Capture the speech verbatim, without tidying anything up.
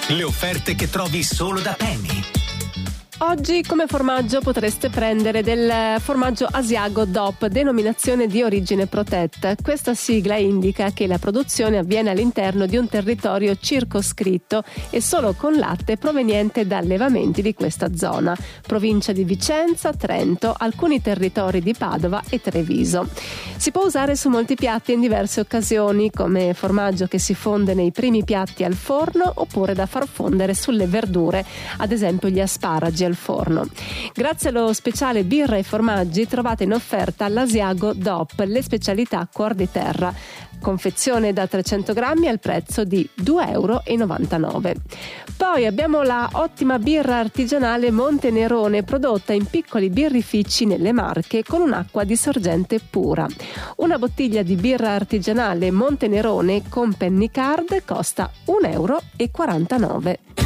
Le offerte che trovi solo da Penny. Oggi come formaggio potreste prendere del formaggio Asiago D O P, denominazione di origine protetta. Questa sigla indica che la produzione avviene all'interno di un territorio circoscritto e solo con latte proveniente da allevamenti di questa zona, provincia di Vicenza, Trento, alcuni territori di Padova e Treviso. Si può usare su molti piatti in diverse occasioni, come formaggio che si fonde nei primi piatti al forno oppure da far fondere sulle verdure, ad esempio gli asparagi al forno. Grazie allo speciale birra e formaggi trovate in offerta l'Asiago D O P, le specialità cuor di terra, confezione da trecento grammi al prezzo di due virgola novantanove euro. Poi abbiamo la ottima birra artigianale Montenerone, prodotta in piccoli birrifici nelle Marche con un'acqua di sorgente pura. Una bottiglia di birra artigianale Montenerone con penny card costa un virgola quarantanove euro.